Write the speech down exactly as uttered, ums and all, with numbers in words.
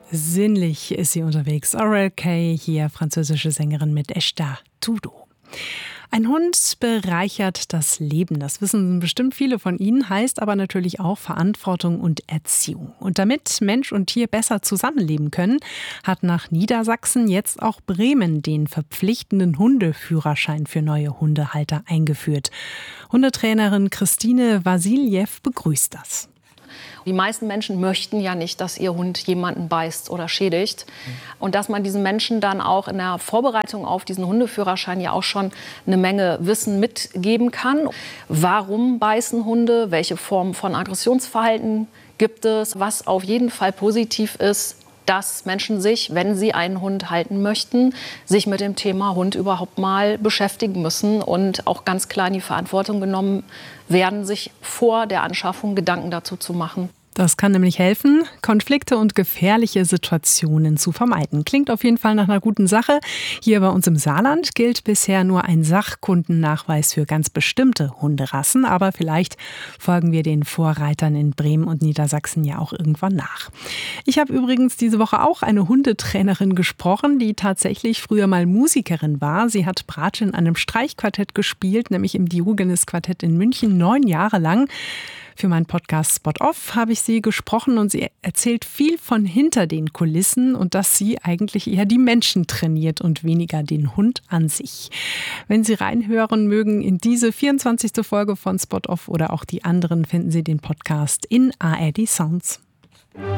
Sinnlich ist sie unterwegs. Aurel Kay, hier französische Sängerin mit Esta Tudo. Ein Hund bereichert das Leben. Das wissen bestimmt viele von Ihnen, heißt aber natürlich auch Verantwortung und Erziehung. Und damit Mensch und Tier besser zusammenleben können, hat nach Niedersachsen jetzt auch Bremen den verpflichtenden Hundeführerschein für neue Hundehalter eingeführt. Hundetrainerin Christine Vasiljew begrüßt das. Die meisten Menschen möchten ja nicht, dass ihr Hund jemanden beißt oder schädigt. Und dass man diesen Menschen dann auch in der Vorbereitung auf diesen Hundeführerschein ja auch schon eine Menge Wissen mitgeben kann. Warum beißen Hunde? Welche Formen von Aggressionsverhalten gibt es? Was auf jeden Fall positiv ist, dass Menschen sich, wenn sie einen Hund halten möchten, sich mit dem Thema Hund überhaupt mal beschäftigen müssen und auch ganz klar in die Verantwortung genommen werden, sich vor der Anschaffung Gedanken dazu zu machen. Das kann nämlich helfen, Konflikte und gefährliche Situationen zu vermeiden. Klingt auf jeden Fall nach einer guten Sache. Hier bei uns im Saarland gilt bisher nur ein Sachkundennachweis für ganz bestimmte Hunderassen. Aber vielleicht folgen wir den Vorreitern in Bremen und Niedersachsen ja auch irgendwann nach. Ich habe übrigens diese Woche auch eine Hundetrainerin gesprochen, die tatsächlich früher mal Musikerin war. Sie hat Bratsche in einem Streichquartett gespielt, nämlich im Diogenes-Quartett in München, neun Jahre lang. Für meinen Podcast Spot Off habe ich sie gesprochen und sie erzählt viel von hinter den Kulissen und dass sie eigentlich eher die Menschen trainiert und weniger den Hund an sich. Wenn Sie reinhören mögen in diese vierundzwanzigste Folge von Spot Off oder auch die anderen, finden Sie den Podcast in A R D Sounds.